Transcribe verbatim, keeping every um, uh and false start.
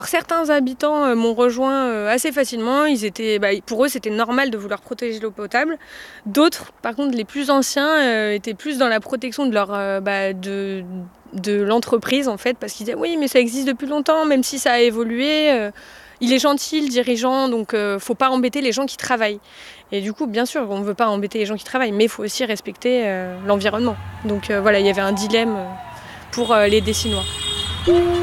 Certains habitants euh, m'ont rejoint euh, assez facilement. Ils étaient, bah, pour eux, c'était normal de vouloir protéger l'eau potable. D'autres, par contre, les plus anciens, euh, étaient plus dans la protection de leur, euh, bah, de, de l'entreprise, en fait, parce qu'ils disaient oui, mais ça existe depuis longtemps, même si ça a évolué. Euh, il est gentil, le dirigeant, donc euh, faut pas embêter les gens qui travaillent. Et du coup, bien sûr, on ne veut pas embêter les gens qui travaillent, mais il faut aussi respecter euh, l'environnement. Donc euh, voilà, il y avait un dilemme pour euh, les Décinois.